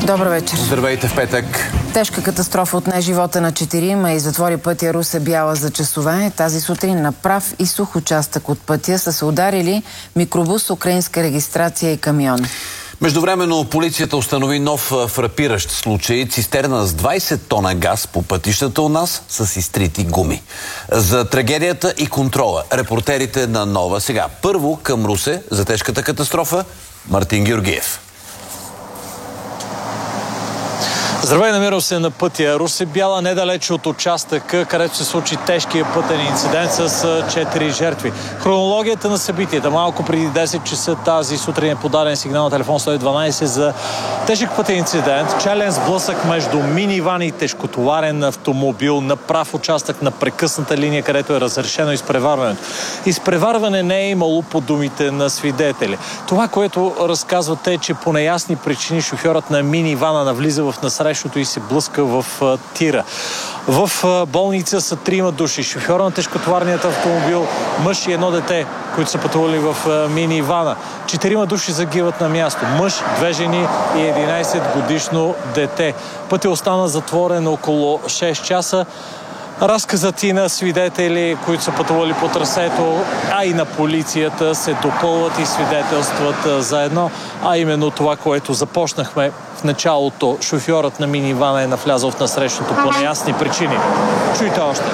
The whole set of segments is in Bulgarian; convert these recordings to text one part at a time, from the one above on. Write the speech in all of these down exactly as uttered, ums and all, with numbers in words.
Добър вечер. Здравейте в петък. Тежка катастрофа отне живота на четирима и затвори пътя Русе-Бяла за часове. Тази сутрин на прав и сух участък от пътя са се ударили микробус с украинска регистрация и камион. Междувременно полицията установи нов фрапиращ случай. Цистерна с двайсет тона газ по пътищата у нас с изтрити гуми. За трагедията и контрола репортерите на Нова. Сега първо към Русе за тежката катастрофа Мартин Георгиев. Здравей, намирам се на пътя Русе-Бяла, недалече от участъка, където се случи тежкия пътен инцидент с четири жертви. Хронологията на събитията. Малко преди десет часа тази сутрин е подаден сигнал на телефон сто и дванайсет за тежък пътен инцидент. Челен сблъсък между миниван и тежкотоварен автомобил на прав участък на прекъсната линия, където е разрешено изпреварването. Изпреварване не е имало по думите на свидетели. Това, което разказват е, че по неясни причини шофьорът на минивана навлиза в насрещното и се блъска в а, тира. В а, болница са трима души. Шофьора на тежкотоварният автомобил, мъж и едно дете, които са пътували в а, минивана. Четирима души загиват на място. Мъж, две жени и единайсет годишно дете. Пътят остана затворен около шест часа. Разказът и на свидетели, които са пътували по трасето, а и на полицията се допълват и свидетелстват заедно, а именно това, което започнахме в началото. Шофьорът на минивана е навлязъл в насрещното по неясни причини. Чуйте още.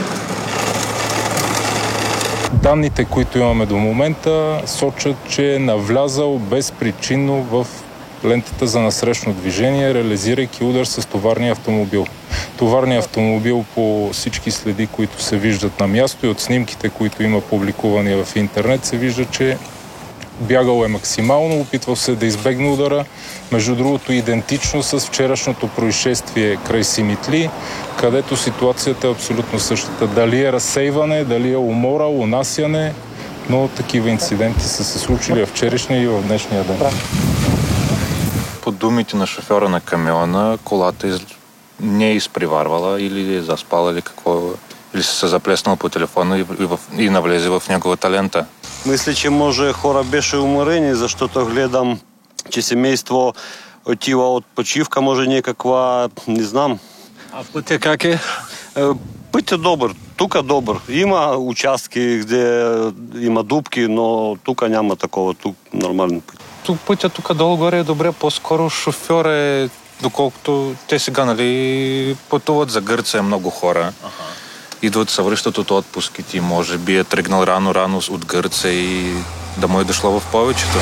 Данните, които имаме до момента, сочат, че е навлязал безпричинно в лентата за насрещно движение, реализирайки удар с товарния автомобил. Товарният автомобил по всички следи, които се виждат на място и от снимките, които има публикувани в интернет, се вижда, че бягал е максимално, опитвал се да избегне удара. Между другото, идентично с вчерашното происшествие край Симитли, където ситуацията е абсолютно същата. Дали е разсейване, дали е умора, унасяне, но такива инциденти са се случили в вчерашния и в днешния ден. По думите на шофьора на камиона, колата из... не е изпреварвала или е заспала, или какво, или се заплеснал по телефона и, и, в... и навлезе в неговата лента. Мисля, че може хора беше уморени, защото гледам, че семейство отива от почивка, може някаква, не знам. А пътя как е? Път е добър, тук е добър. Има участки, где има дупки, но тук няма такова, тук нормален път. Тук пътя тук долу-горе е добре, по-скоро шофьор е, доколкото те сега, нали, пътуват за Гърция много хора. Ага. Идват, се връщат от отпуските, може би е тръгнал рано-рано от Гърция и да му е дошло в повечето.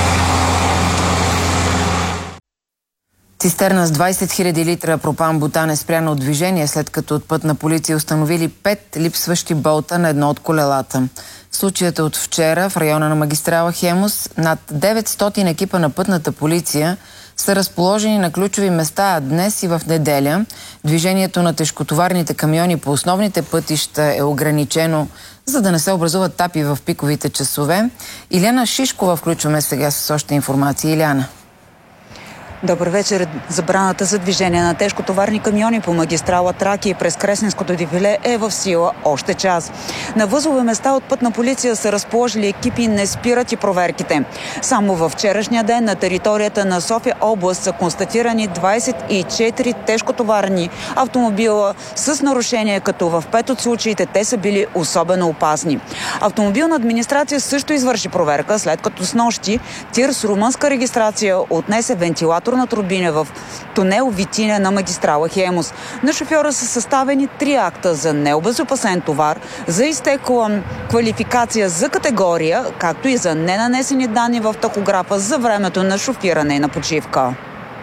Цистерна с двайсет хиляди литра пропан-бутан е спряна от движение, след като от пътна полиция установили пет липсващи болта на едно от колелата. Случаят е от вчера в района на магистрала Хемус. Над деветстотин екипа на пътната полиция са разположени на ключови места, а днес и в неделя движението на тежкотоварните камиони по основните пътища е ограничено, за да не се образуват тапи в пиковите часове. Иляна Шишкова включваме сега с още информация. Иляна. Добър вечер. Забраната за движение на тежкотоварни камиони по магистрала Тракия и през Кресненското дефиле е в сила още час. На възлови места от пътна полиция са разположили екипи, не спират и проверките. Само във вчерашния ден на територията на София област са констатирани двайсет и четири тежкотоварни автомобила с нарушения, като в пет от случаите те са били особено опасни. Автомобилна администрация също извърши проверка, след като снощи тир с румънска регистрация отнесе вентилатор на турбина в тунел Витиня на магистрала Хемус. На шофьора са съставени три акта за необезопасен товар, за изтекла квалификация за категория, както и за ненанесени данни в тахографа за времето на шофиране и на почивка.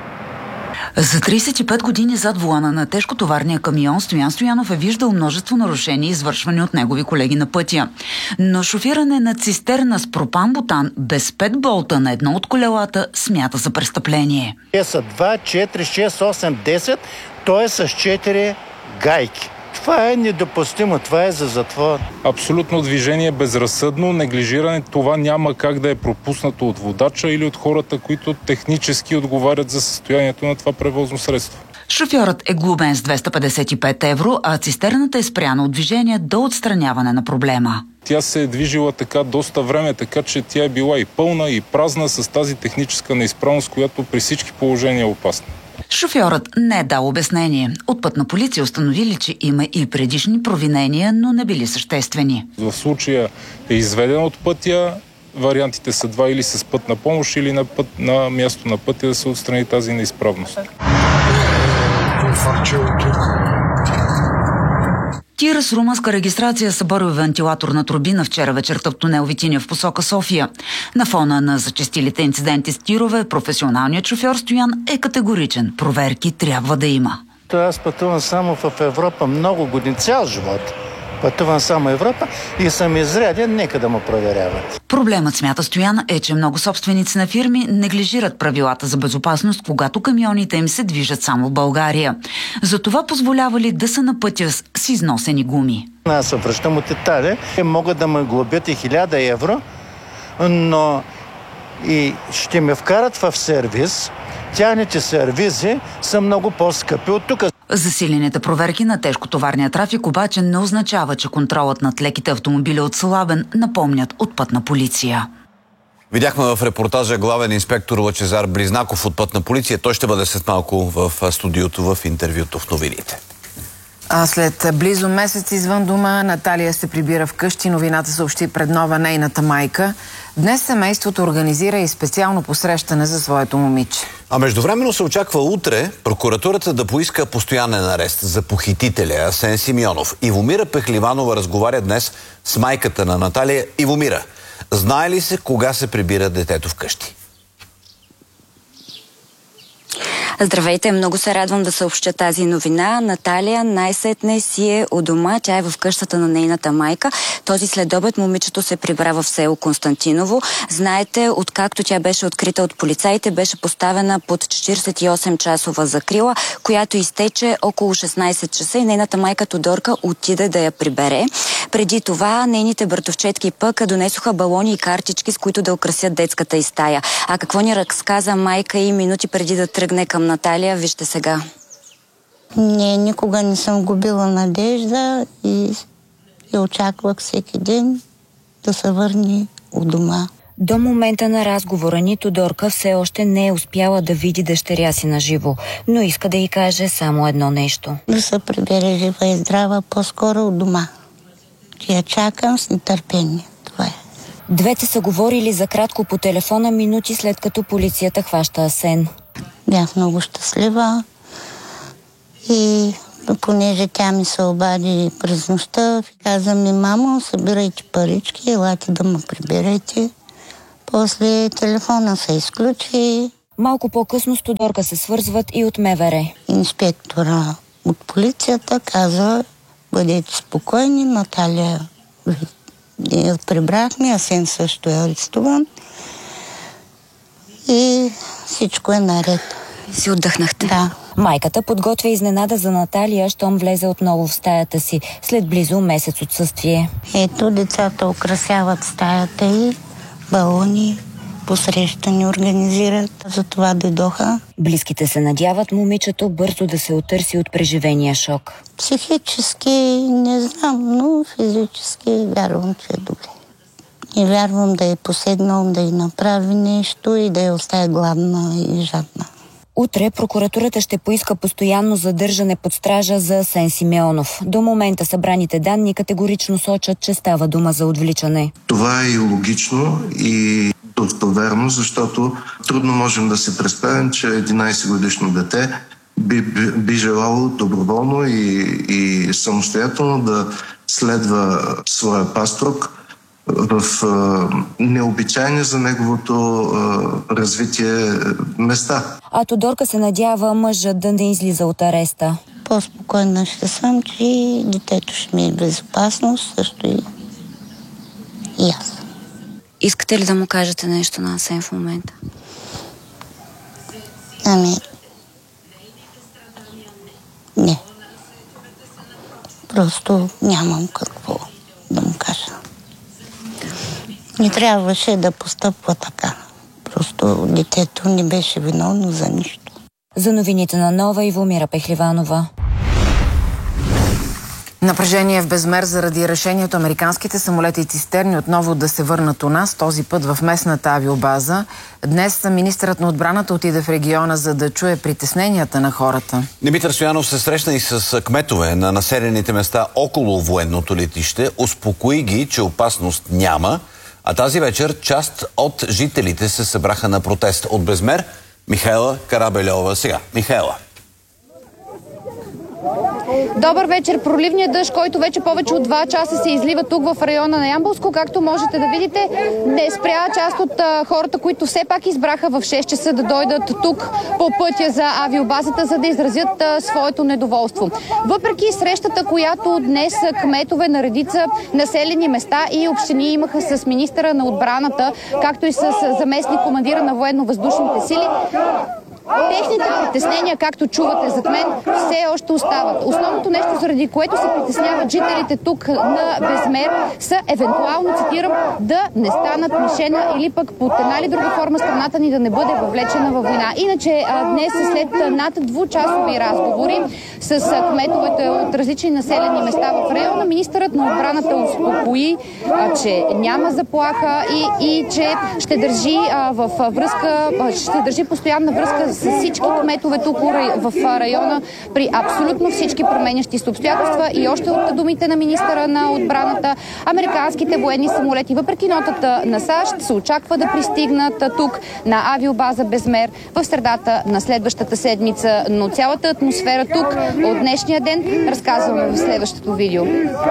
За трийсет и пет години зад волана на тежкотоварния камион Стоян Стоянов е виждал множество нарушения, извършвани от негови колеги на пътя. Но шофиране на цистерна с пропан-бутан без пет болта на едно от колелата смята за престъпление. Те са два, четири, шест, осем, десет, т.е. с четири гайки. Това е недопустимо, това е за затвор. Абсолютно движение безразсъдно, неглижиране, това няма как да е пропуснато от водача или от хората, които технически отговарят за състоянието на това превозно средство. Шофьорът е глобен с двеста петдесет и пет евро, а цистерната е спряна от движение до отстраняване на проблема. Тя се е движила така доста време, така че тя е била и пълна, и празна с тази техническа неизправност, която при всички положения е опасна. Шофьорът не е дал обяснение. От Пътна полиция установили, че има и предишни провинения, но не били съществени. В случая е изведен от пътя. Вариантите са два: или с пътна помощ, или на, път, на място на пътя да се отстрани тази неизправност. Тир с румънска регистрация събори вентилаторна турбина вчера вечерта в тунел Витиня в посока София. На фона на зачестилите инциденти с тирове, професионалният шофьор Стоян е категоричен. Проверки трябва да има. Аз пътувам само в Европа много години, цял живот. Пътувам само Европа и съм изряден, нека да му проверяват. Проблемът, смята Стоян, е, че много собственици на фирми неглижират правилата за безопасност, когато камионите им се движат само в България. Затова позволявали да са на пътя с, с износени гуми. Аз се връщам от Италия. Могат да ме глобят и хиляда евро, но и ще ме вкарат в сервис. Тяхните сервизи са много по-скъпи от тук. Засилените проверки на тежкотоварния трафик обаче не означава, че контролът над леките автомобили е отслабен, напомнят от Пътна полиция. Видяхме в репортажа главен инспектор Лъчезар Близнаков от Пътна полиция. Той ще бъде след малко в студиото в интервюто в новините. А след близо месец извън дома, Наталия се прибира вкъщи. Новината съобщи пред нова нейната майка. Днес семейството организира и специално посрещане за своето момиче. А междувременно се очаква утре прокуратурата да поиска постоянен арест за похитителя Асен Симеонов. Ивомира Пехливанова разговаря днес с майката на Наталия. Ивомира, знае ли се кога се прибира детето вкъщи? Здравейте, много се радвам да съобщя тази новина. Наталия най-сетне си е у дома, тя е в къщата на нейната майка. Този следобед момичето се прибра в село Константиново. Знаете, откакто тя беше открита от полицаите, беше поставена под четиридесет и осем часова закрила, която изтече около шестнайсет часа и нейната майка Тодорка отиде да я прибере. Преди това нейните братовчетки пък донесоха балони и картички, с които да украсят детската й стая. А какво ни разказа майка и минути преди да тръгне към Наталия, вижте сега. Не, никога не съм губила надежда и, и очаквах всеки ден да се върне у дома. До момента на разговора ни Тодорка все още не е успяла да види дъщеря си на живо, но иска да й каже само едно нещо. Да се прибере жива и здрава по-скоро у дома. Я чакам с нетърпение. Това е. Двете са говорили за кратко по телефона минути след като полицията хваща Асен. Бях много щастлива и понеже тя ми се обади през нощта, каза ми: мамо, събирайте парички, елате да ме приберете. После телефона се изключи. Малко по-късно с Тодорка се свързват и от МВР. Инспектора от полицията каза: бъдете спокойни, Наталия я прибрахме, Асен също е арестуван и всичко е наред. Си отдъхнахте? Да. Майката подготвя изненада за Наталия, щом влезе отново в стаята си, след близо месец отсъствие. Ето, децата украсяват стаята и балони, посрещани организират. Затова дойдоха. Близките се надяват момичето бързо да се отърси от преживения шок. Психически не знам, но физически вярвам, че е добре. И вярвам да е поседнал, да й направи нещо и да я оставя гладна и жадна. Утре прокуратурата ще поиска постоянно задържане под стража за Асен Симеонов. До момента събраните данни категорично сочат, че става дума за отвличане. Това е и логично и достоверно, защото трудно можем да се представим, че единайсетгодишно дете би, би, би желало доброволно и, и самостоятелно да следва своя паструк в а, необичайни за неговото а, развитие места. А Тодорка се надява мъжът да не излиза от ареста. По-спокойна ще съм, че детето ще ми е безопасно, също и, и аз. Искате ли да му кажете нещо на Асен в момента? Ами... Не. Просто нямам какво да му кажа. Не трябваше да постъпва така. Просто детето не беше виновно за нищо. За новините на Нова, Ивомира Пехливанова. Напрежение в Безмер заради решението американските самолети и цистерни отново да се върнат у нас, този път в местната авиобаза. Днес министърът на отбраната отиде в региона, за да чуе притесненията на хората. Димитър Стоянов се срещна и с кметове на населените места около военното летище. Успокои ги, че опасност няма, а тази вечер част от жителите се събраха на протест от Безмер. Михайла Карабельова сега. Михайла. Добър вечер. Проливният дъжд, който вече повече от два часа се излива тук в района на Ямболско, както можете да видите, не спря част от а, хората, които все пак избраха в шест часа да дойдат тук по пътя за авиобазата, за да изразят а, своето недоволство. Въпреки срещата, която днес кметове на редица населени места и общини имаха с министъра на отбраната, както и с заместник командира на военно-въздушните сили, техните притеснения, както чувате зад мен, все още остават. Основното нещо, заради което се притесняват жителите тук на Безмер, са евентуално, цитирам, да не станат мишена или пък под една или друга форма страната ни да не бъде въвлечена във война. Иначе днес, след над двучасови разговори с кметовете от различни населени места в района, министърът на отбраната успокои, че няма заплаха и, и че ще държи в връзка, ще държи постоянна връзка с всички кметове тук в района при абсолютно всички променящи се обстоятелства. И още от думите на министъра на отбраната, американските военни самолети, въпреки нотата на САЩ, се очаква да пристигнат тук на авиобаза Безмер в средата на следващата седмица. Но цялата атмосфера тук от днешния ден разказваме в следващото видео.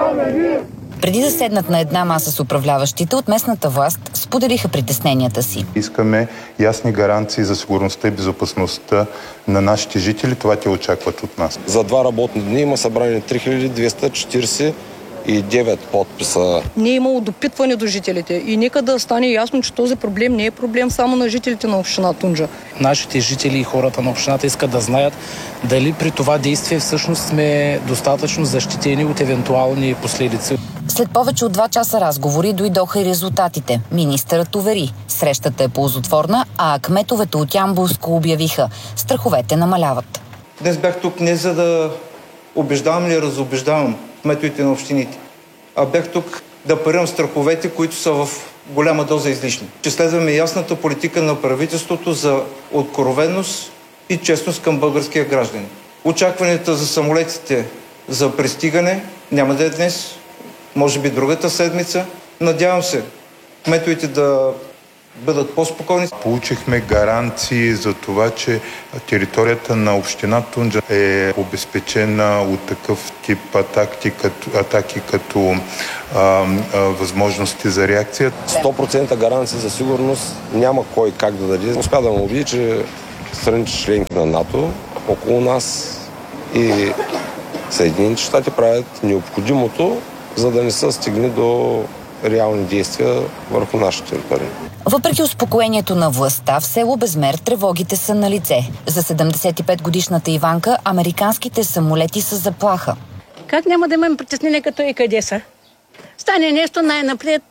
Преди да седнат на една маса с управляващите, от местната власт споделиха притесненията си. Искаме ясни гаранции за сигурността и безопасността на нашите жители. Това те очакват от нас. За два работни дни има събрани три хиляди двеста четиридесет и девет подписа. Не е имало допитване до жителите и нека да стане ясно, че този проблем не е проблем само на жителите на община Тунджа. Нашите жители и хората на общината искат да знаят дали при това действие всъщност сме достатъчно защитени от евентуални последици. След повече от два часа разговори дойдоха и резултатите. Министърът увери, срещата е ползотворна, а кметовете от Ямболско обявиха, страховете намаляват. Днес бях тук не за да убеждавам или разубеждавам кметовете на общините, а бях тук да парирам страховете, които са в голяма доза излишни. Че следваме ясната политика на правителството за откровенност и честност към българския граждани. Очакванията за самолетите за пристигане няма да е днес, може би другата седмица. Надявам се кметовете да бъдат по-спокойни. Получихме гаранции за това, че територията на община Тунджа е обезпечена от такъв тип атаки, като, атаки, като а, а, възможности за реакция. сто процента гаранции за сигурност няма кой как да даде. Успя да му убеди, че страните членки на НАТО около нас и Съединените щати правят необходимото, за да не се стигне до реални действия върху нашата територия. Въпреки успокоението на властта, в село Безмер тревогите са на лице. За седемдесет и пет годишната Иванка американските самолети са заплаха. Как няма да имаме притеснение като и къде са? Стане нещо най-напред,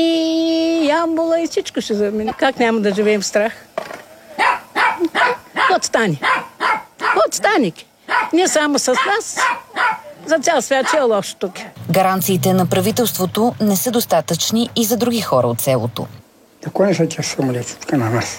ни Ямбола и всичко ще замине. Как няма да живеем в страх? От стане. От стане. Не само с нас, за цял свят е лошо тук. Гаранциите на правителството не са достатъчни и за други хора от селото. Ако не са тези самолети тук на нас?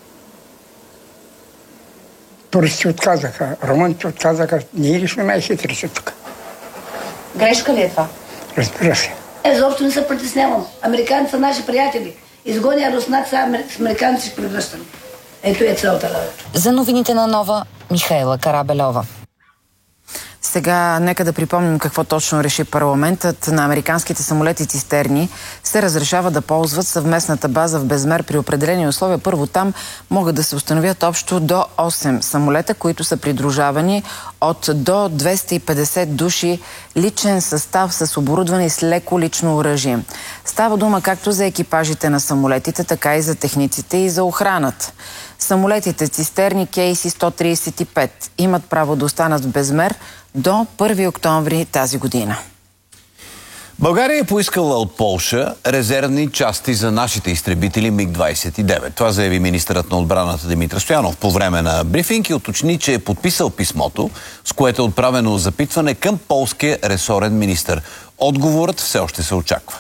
Туристи отказаха, романите отказаха, ние ли сме най-хитрите тук? Грешка ли е това? Разбира се. Изобщо не се притеснявам. Американци са наши приятели. Изгоня руснаци, с американци ще превръщам. Ето е цялата работа. За новините на Нова, Михайла Карабельова. Сега нека да припомним какво точно реши парламентът. На американските самолети цистерни се разрешава да ползват съвместната база в Безмер при определени условия. Първо там могат да се установят общо до осем самолета, които са придружавани от до двеста и петдесет души личен състав с оборудване с леко лично оръжие. Става дума както за екипажите на самолетите, така и за техниците и за охраната. Самолетите цистерни Кей Си сто тридесет и пет имат право да останат в Безмер до първи октомври тази година. България е поискала от Полша резервни части за нашите изтребители миг двадесет и девет. Това заяви министърът на отбраната Димитър Стоянов по време на брифинг и уточни, че е подписал писмото, с което е отправено запитване към полския ресорен министър. Отговорът все още се очаква.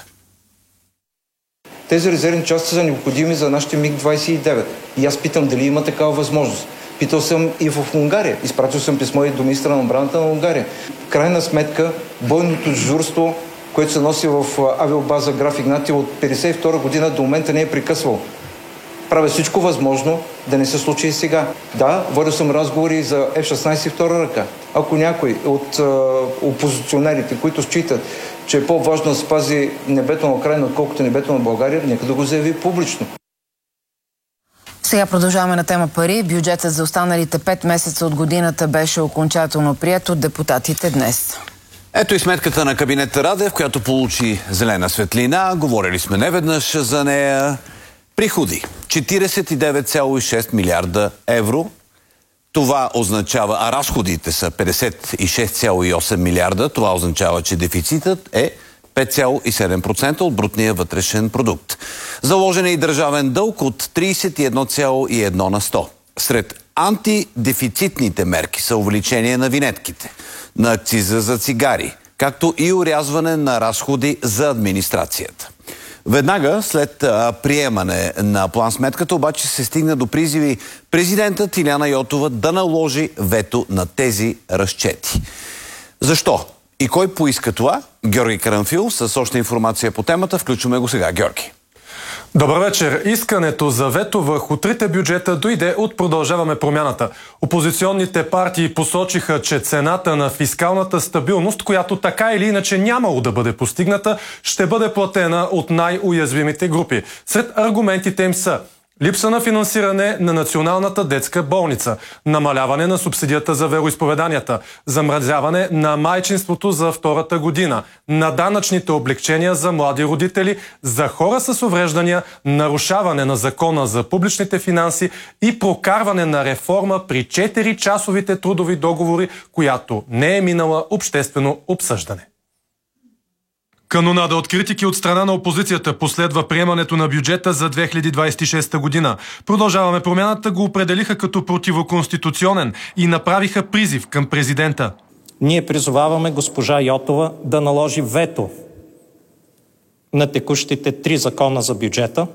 Тези резервни части са необходими за нашите миг двадесет и девет. И аз питам дали има такава възможност. Питал съм и в Унгария. Изпратил съм писмо и до министра на отбраната на Унгария. В крайна сметка, бойното дежурство, което се носи в авиобаза Граф Игнатиево от петдесет и втора година до момента не е прекъсвал. Правя всичко възможно да не се случи и сега. Да, водил съм разговори за Еф шестнадесет втора ръка. Ако някой от а, опозиционерите, които считат, че е по-важно да спази небето на Украйна, отколкото небето на България, нека да го заяви публично. Сега продължаваме на тема пари. Бюджетът за останалите пет месеца от годината беше окончателно приет от депутатите днес. Ето и сметката на кабинета Радев, която получи зелена светлина. Говорили сме неведнъж за нея. Приходи четиридесет и девет цяло и шест милиарда евро. Това означава, а разходите са петдесет и шест цяло и осем милиарда. Това означава, че дефицитът е пет цяло и седем процента от брутния вътрешен продукт. Заложен е и държавен дълг от тридесет и едно цяло и едно на сто. Сред антидефицитните мерки са увеличение на винетките, на акциза за цигари, както и орязване на разходи за администрацията. Веднага след а, приемане на план-сметката обаче се стигна до призиви президентът Илияна Йотова да наложи вето на тези разчети. Защо? И кой поиска това? Георги Карамфил с още информация по темата. Включваме го сега. Георги. Добър вечер. Искането за вето върху трите бюджета дойде от Продължаваме промяната. Опозиционните партии посочиха, че цената на фискалната стабилност, която така или иначе нямало да бъде постигната, ще бъде платена от най-уязвимите групи. Сред аргументите им са: липса на финансиране на Националната детска болница, намаляване на субсидията за вероизповеданията, замразяване на майчинството за втората година, на данъчните облекчения за млади родители, за хора с увреждания, нарушаване на закона за публичните финанси и прокарване на реформа при четиричасовите трудови договори, която не е минала обществено обсъждане. Канонада от критики от страна на опозицията последва приемането на бюджета за две хиляди двадесет и шеста година. Продължаваме промяната го определиха като противоконституционен и направиха призив към президента. Ние призоваваме госпожа Йотова да наложи вето на текущите три закона за бюджета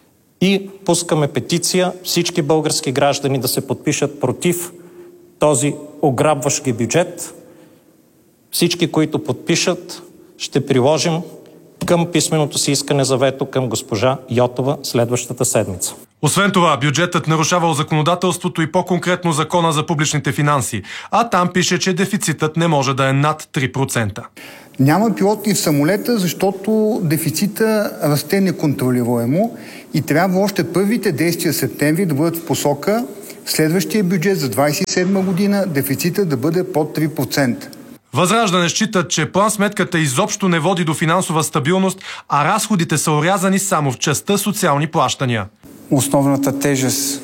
и пускаме петиция всички български граждани да се подпишат против този ограбващ ги бюджет. Всички, които подпишат, ще приложим към писменото си искане за вето към госпожа Йотова следващата седмица. Освен това, бюджетът нарушавал законодателството и по-конкретно закона за публичните финанси, а там пише, че дефицитът не може да е над три процента. Няма пилоти в самолета, защото дефицита расте неконтролируемо и трябва още първите действия в септември да бъдат в посока следващия бюджет за двадесет и седма година дефицита да бъде под три процента. Възраждане считат, че план-сметката изобщо не води до финансова стабилност, а разходите са орязани само в частта социални плащания. Основната тежест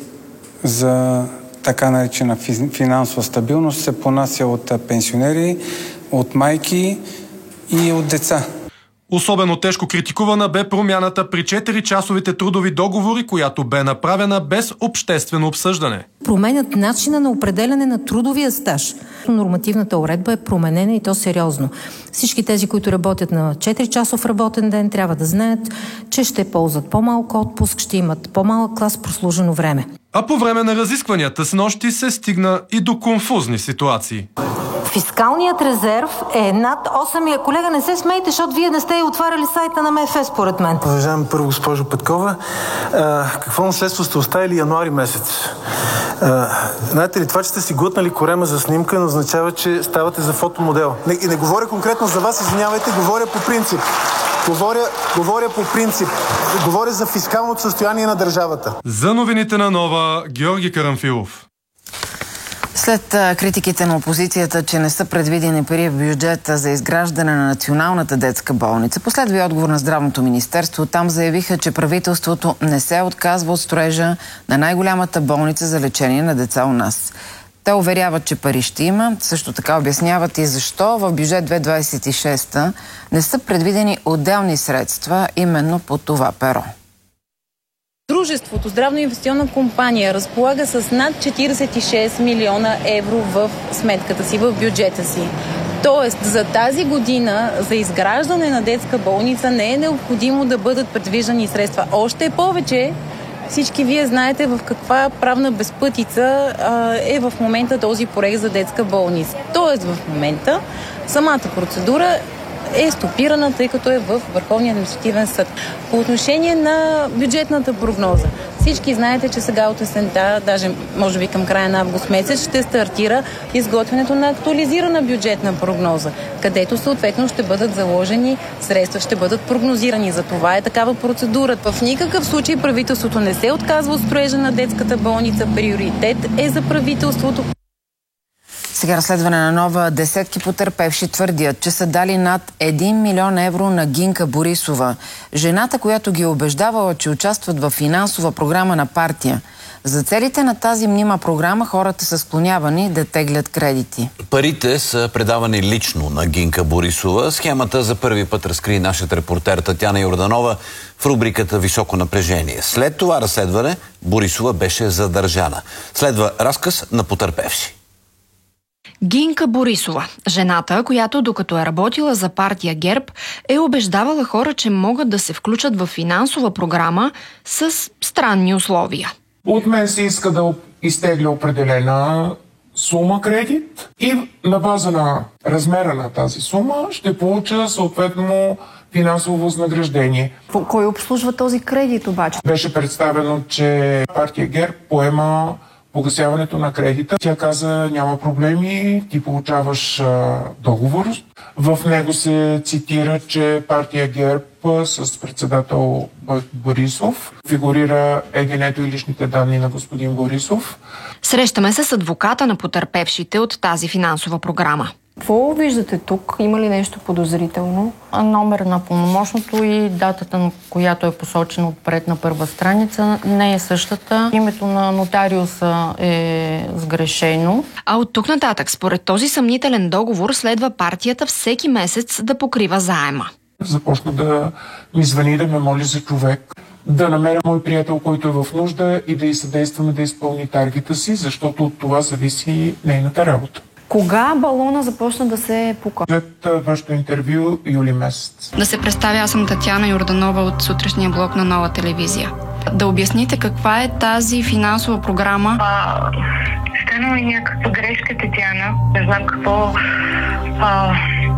за така наречена финансова стабилност се понася от пенсионери, от майки и от деца. Особено тежко критикувана бе промяната при четиричасовите трудови договори, която бе направена без обществено обсъждане. Променят начина на определяне на трудовия стаж. Нормативната уредба е променена и то сериозно. Всички тези, които работят на четиричасов работен ден, трябва да знаят, че ще ползват по-малко отпуск, ще имат по-малък клас прослужено време. А по време на разискванията с нощи се стигна и до конфузни ситуации. Фискалният резерв е над осем. Колега, не се смейте, защото вие не сте и отваряли сайта на МФ, според мен. Уважаема първо госпожо Петкова, а, какво наследство сте оставили януари месец? А, знаете ли, това, че сте си глътнали корема за снимка, не означава, че ставате за фотомодел. Не, и не говоря конкретно за вас, извинявайте, говоря по принцип. Говоря, говоря по принцип. Говоря за фискалното състояние на държавата. За новините на Нова, Георги Карамфилов. След критиките на опозицията, че не са предвидени пари в бюджета за изграждане на Националната детска болница, последва и отговор на Здравното министерство. Там заявиха, че правителството не се отказва от строежа на най-голямата болница за лечение на деца у нас. Те уверяват, че пари ще има. Също така обясняват и защо в бюджет две хиляди двадесет и шеста не са предвидени отделни средства именно по това перо. Дружеството здравно-инвестиционна компания разполага с над четиридесет и шест милиона евро в сметката си, в бюджета си. Тоест, за тази година, за изграждане на детска болница не е необходимо да бъдат предвиждани средства. Още повече, всички вие знаете в каква правна безпътица а, е в момента този проект за детска болница. Тоест, в момента самата процедура е стопирана, тъй като е в Върховния административен съд. По отношение на бюджетната прогноза, всички знаете, че сега от есента, даже може би към края на август месец, ще стартира изготвянето на актуализирана бюджетна прогноза, където съответно ще бъдат заложени средства, ще бъдат прогнозирани. За това е такава процедура. В никакъв случай правителството не се отказва от строежа на детската болница. Приоритет е за правителството. Сега разследване на Нова. Десетки потърпевши твърдят, че са дали над един милион евро на Гинка Борисова, жената, която ги убеждавала, че участват в финансова програма на партия. За целите на тази мнима програма хората са склонявани да теглят кредити. Парите са предавани лично на Гинка Борисова. Схемата за първи път разкри нашата репортер Татяна Йорданова в рубриката «Високо напрежение». След това разследване Борисова беше задържана. Следва разказ на потърпевши. Гинка Борисова, жената, която докато е работила за партия ГЕРБ, е убеждавала хора, че могат да се включат в финансова програма с странни условия. От мен се иска да изтегля определена сума кредит и на база на размера на тази сума ще получа съответно финансово възнаграждение. Кой обслужва този кредит обаче? Беше представено, че партия ГЕРБ поема погасяването на кредита. Тя каза, няма проблеми, ти получаваш а, договор. В него се цитира, че партия ГЕРБ с председател Борисов фигурира ЕГН-то и личните данни на господин Борисов. Срещаме се с адвоката на потърпевшите от тази финансова програма. Какво виждате тук? Има ли нещо подозрително? Номер на пълномощното и датата, на която е посочена отпред на първа страница, не е същата. Името на нотариуса е сгрешено. А от тук нататък, според този съмнителен договор, следва партията всеки месец да покрива заема. Започна да ми звъни, да ме моли за човек, да намеря мой приятел, който е в нужда и да й съдействаме да изпълни таргета си, защото от това зависи нейната работа. Кога балона започна да се пука? След вашето интервю, юли месец. Да се представя, аз съм Татяна Йорданова от сутрешния блок на Нова телевизия. Да обясните каква е тази финансова програма? А, станала и някаква грешка, Татяна. Не знам какво... А,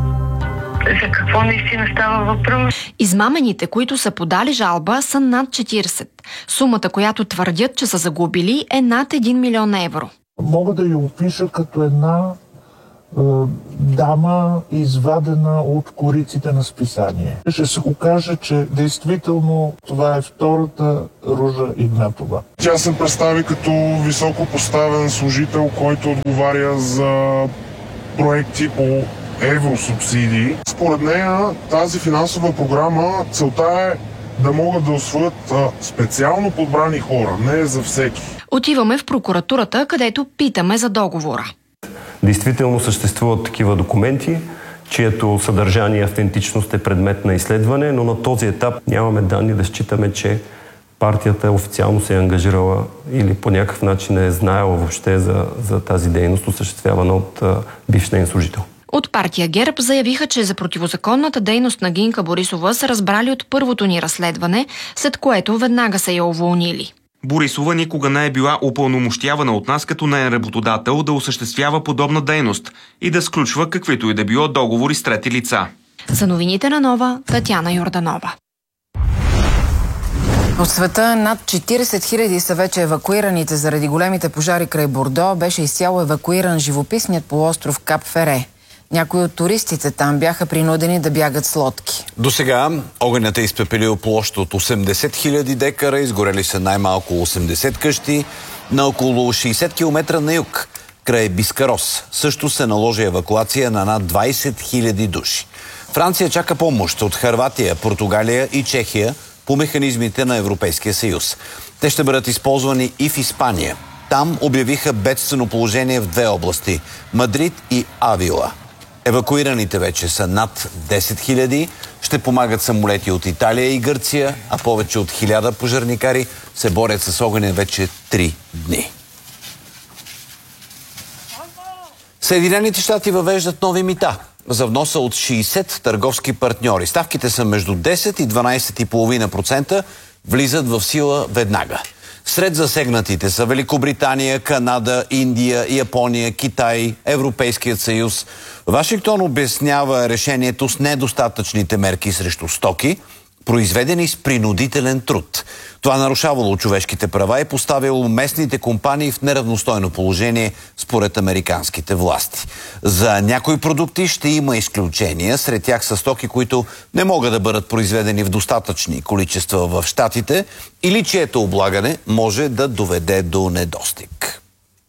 за какво наистина става въпрос. Измамените, които са подали жалба, са над четиридесет. Сумата, която твърдят, че са загубили, е над един милион евро. Мога да я опиша като една е, дама, извадена от кориците на списание. Ще се окаже, че действително това е втората Ружа Игнатова. Тя се представи като високо поставен служител, който отговаря за проекти по евросубсидии. Според нея тази финансова програма целта е да могат да усвоят а, специално подбрани хора, не за всеки. Отиваме в прокуратурата, където питаме за договора. Действително съществуват такива документи, чието съдържание и автентичност е предмет на изследване, но на този етап нямаме данни да считаме, че партията официално се е ангажирала или по някакъв начин е знаела въобще за, за тази дейност, осъществявана от а, бивш неин служител. От партия ГЕРБ заявиха, че за противозаконната дейност на Гинка Борисова са разбрали от първото ни разследване, след което веднага са я уволнили. Борисова никога не е била упълномощявана от нас като неин работодател да осъществява подобна дейност и да сключва каквито и да било договори с трети лица. За новините на Нова, Татяна Йорданова. От света над четиридесет хиляди са вече евакуираните заради големите пожари край Бордо. Беше изцяло евакуиран живописният полуостров Кап Фере. Някои от туристите там бяха принудени да бягат с лодки. До сега огънят е изпепелил площ от осемдесет хиляди декара, изгорели са най-малко осемдесет къщи на около шейсет километра на юг. Край Бискарос също се наложи евакуация на над двайсет хиляди души. Франция чака помощ от Хърватия, Португалия и Чехия по механизмите на Европейския съюз. Те ще бъдат използвани и в Испания. Там обявиха бедствено положение в две области – Мадрид и Авила. Евакуираните вече са над десет хиляди. Ще помагат самолети от Италия и Гърция, а повече от хиляда пожарникари се борят с огъня вече три дни. Съединените щати въвеждат нови мита за вноса от шейсет търговски партньори. Ставките са между десет и дванадесет цяло и пет процента, влизат в сила веднага. Сред засегнатите са Великобритания, Канада, Индия, Япония, Китай, Европейският съюз. Вашингтон обяснява решението с недостатъчните мерки срещу стоки, произведени с принудителен труд. Това нарушавало човешките права и поставило местните компании в неравностойно положение според американските власти. За някои продукти ще има изключения, сред тях са стоки, които не могат да бъдат произведени в достатъчни количества в щатите или чието облагане може да доведе до недостиг.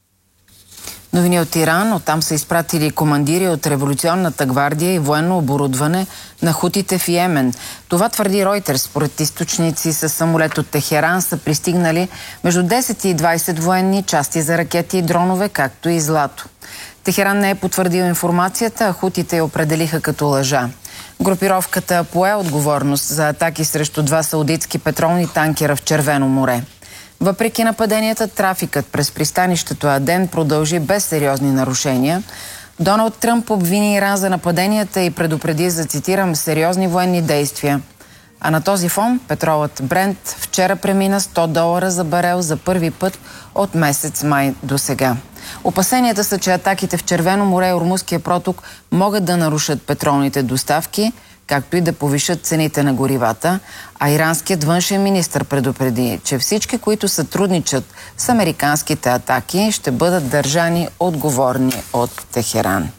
Новини от Иран. Оттам са изпратили командири от революционната гвардия и военно оборудване на хутите в Йемен. Това твърди Ройтерс. Според източници със самолет от Техеран са пристигнали между десет и двадесет военни части за ракети и дронове, както и злато. Техеран не е потвърдил информацията, а хутите я определиха като лъжа. Групировката пое отговорност за атаки срещу два саудитски петролни танкера в Червено море. Въпреки нападенията, трафикът през пристанището Аден продължи без сериозни нарушения. Доналд Тръмп обвини Иран за нападенията и предупреди за, цитирам, сериозни военни действия. А на този фон петролът Брент вчера премина сто долара за барел за първи път от месец май до сега. Опасенията са, че атаките в Червено море и Ормузския проток могат да нарушат петролните доставки, както и да повишат цените на горивата, а иранският външен министър предупреди, че всички, които сътрудничат с американските атаки, ще бъдат държани отговорни от Техеран.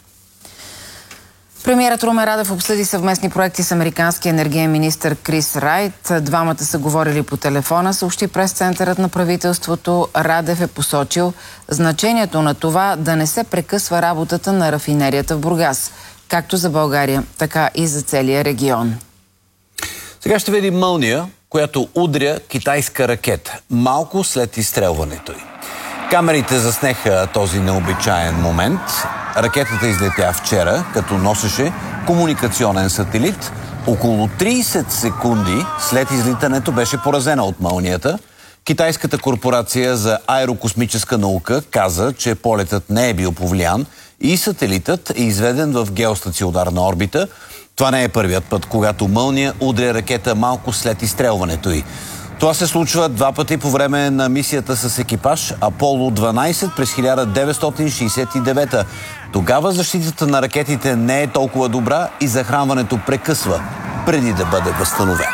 Премиерът Румен Радев обсъди съвместни проекти с американския енергиен министър Крис Райт. Двамата са говорили по телефона, съобщи прес-центърът на правителството. Радев е посочил значението на това да не се прекъсва работата на рафинерията в Бургас, както за България, така и за целия регион. Сега ще видим мълния, която удря китайска ракета, малко след изстрелването й. Камерите заснеха този необичаен момент. Ракетата излетя вчера, като носеше комуникационен сателит. Около тридесет секунди след излитането беше поразена от мълнията. Китайската корпорация за аерокосмическа наука каза, че полетът не е бил повлиян и сателитът е изведен в геостационарна орбита. Това не е първият път, когато мълния удря ракета малко след изстрелването й. Това се случва два пъти по време на мисията с екипаж Аполо дванадесет през хиляда деветстотин шейсет и девета. Тогава защитата на ракетите не е толкова добра и захранването прекъсва преди да бъде възстановено.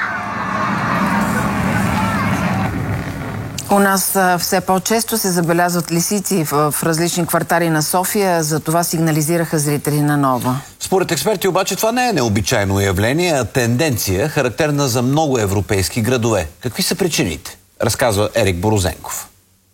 У нас все по-често се забелязват лисици в, в различни квартали на София, за това сигнализираха зрители на Нова. Според експерти обаче това не е необичайно явление, а тенденция, характерна за много европейски градове. Какви са причините? Разказва Ерик Борозенков.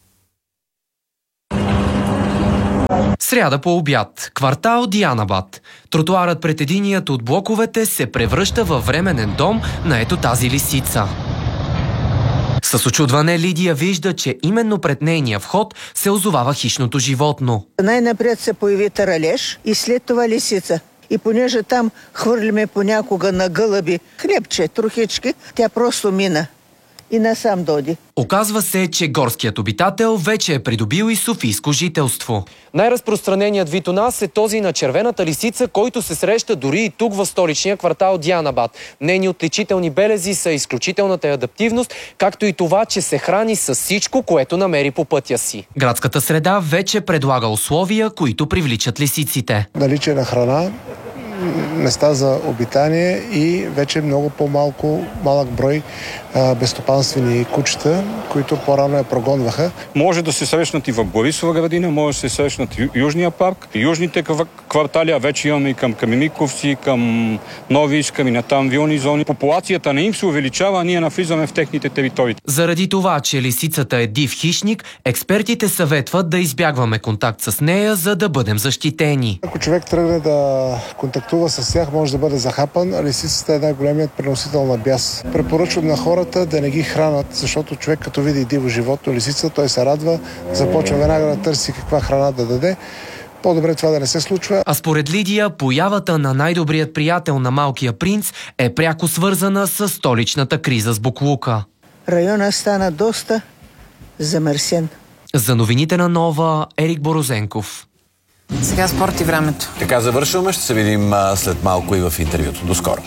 Сряда по обяд. Квартал Дианабад. Тротуарът пред единият от блоковете се превръща във временен дом на ето тази лисица. С очудване Лидия вижда, че именно пред нейния вход се озовава хищното животно. Най-напред се появи таралеж и след това лисица. И понеже там хвърлиме понякога на гълъби хлебче, трохички, тя просто мина и насам дойде. Оказва се, че горският обитател вече е придобил и софийско жителство. Най-разпространеният вид у нас е този на червената лисица, който се среща дори и тук в столичния квартал Дианабад. Нейни отличителни белези са изключителната адаптивност, както и това, че се храни с всичко, което намери по пътя си. Градската среда вече предлага условия, които привличат лисиците. Наличие на храна, места за обитание и вече много по-малко малък брой а, безстопанствени кучета, които по-рано я прогонваха. Може да се срещнат и в Борисова градина, може да се срещнат и Южния парк, и южните квартали, а вече имаме и към Камениковци, към Нови Искър и натам вилни зони. Популацията не им се увеличава, а ние навлизаме в техните територии. Заради това, че лисицата е див хищник, експертите съветват да избягваме контакт с нея, за да бъдем защитени. Ако човек тръгне да контактува пътува с тях, може да бъде захапан, а лисицата е най-големият преносител на бяс. Препоръчвам на хората да не ги хранат, защото човек като види диво животно, лисица, той се радва, започва веднага да търси каква храна да даде. По-добре това да не се случва. А според Лидия, появата на най-добрият приятел на малкия принц е пряко свързана с столичната криза с боклука. Района стана доста замърсен. За новините на Нова, Ерик Борозенков. Сега спорт и времето. Така завършваме. Ще се видим а, след малко и в интервюто. До скоро.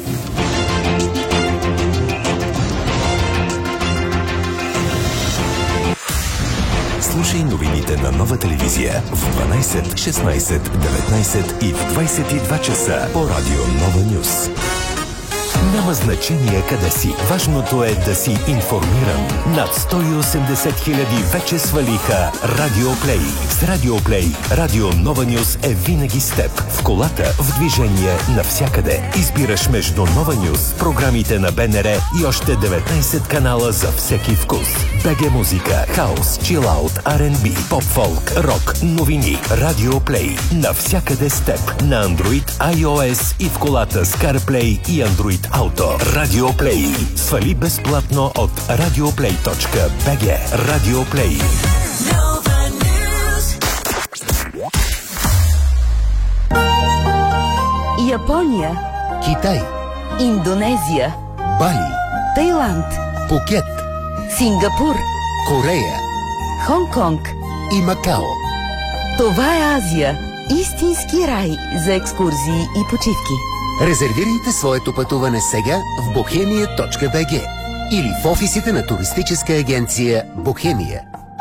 Слушай новините на Нова телевизия в дванайсет, шестнайсет, деветнайсет и в двайсет и два часа по радио Нова Нюс. Няма значение къде си. Важното е да си информиран. Над сто и осемдесет хиляди вече свалиха Радиоплей. С Радиоплей Радио Нова Нюс е винаги с теб. В колата, в движение, навсякъде. Избираш между Нова Нюс, програмите на БНР и още деветнайсет канала за всеки вкус. БГ музика, хаус, чилаут, Ар енд Би, поп-фолк, рок, новини. Радиоплей. Навсякъде с теб. На Android, iOS и в колата с CarPlay и Android Auto. Радиоплей. Свали безплатно от радиоплей точка би джи. Радиоплей. Япония. Китай. Индонезия. Бали. Тайланд. Пукет. Сингапур. Корея. Хонг-Конг. И Макао. Това е Азия. Истински рай за екскурзии и почивки. Резервирайте своето пътуване сега в бохемия точка би джи или в офисите на туристическа агенция Бохемия.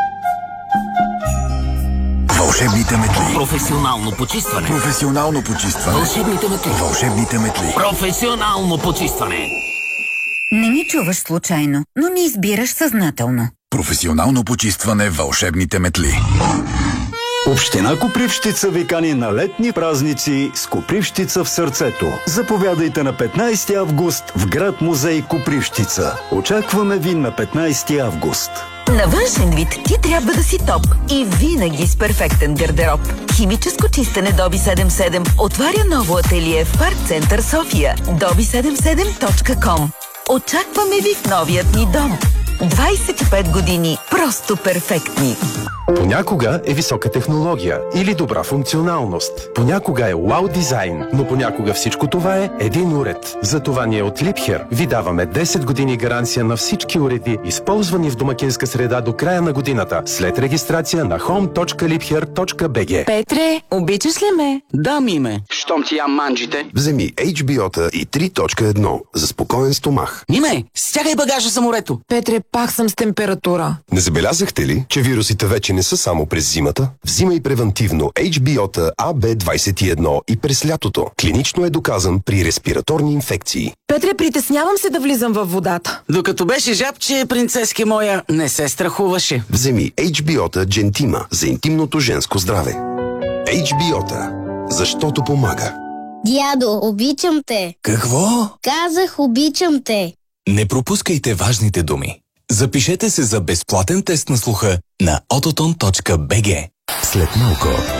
Вълшебните метли. Професионално почистване. Професионално почистване. Вълшебните метли. Вълшебните метли. Професионално почистване. Не ни чуваш случайно, но ни избираш съзнателно. Професионално почистване. Вълшебните метли. Община Копривщица ви кани на летни празници с Копривщица в сърцето. Заповядайте на петнайсети август в град музей Копривщица. Очакваме ви на петнайсети август. На външен вид ти трябва да си топ и винаги с перфектен гардероб. Химическо чистене Доби седемдесет и седем отваря ново ателие в Парк Център София. доби седемдесет и седем точка ком. Очакваме ви в новият ни дом. двайсет и пет години просто перфектни. Понякога е висока технология или добра функционалност. Понякога е вау дизайн, но понякога всичко това е един уред. Затова ние от Liebherr ви даваме десет години гаранция на всички уреди, използвани в домакинска среда до края на годината, след регистрация на хоум точка либхер точка би джи. Петре, обичаш ли ме? Да, Миме. Щом ти ям манджите. Вземи Ейч Би О-та и три точка едно за спокоен стомах. Миме, стягай багажа за морето. Петре, пак съм с температура. Не забелязахте ли, че вирусите вече не са само през зимата? Взимай превентивно Ейч Би О-та А Б двайсет и едно и през лятото. Клинично е доказан при респираторни инфекции. Петре, притеснявам се да влизам във водата. Докато беше жабче, принцески моя, не се страхуваше. Вземи Ейч Би О-та Джентима за интимното женско здраве. Ейч Би О-та. Защото помага. Дядо, обичам те. Какво? Казах, обичам те. Не пропускайте важните думи. Запишете се за безплатен тест на слуха на ототон точка би джи. След малко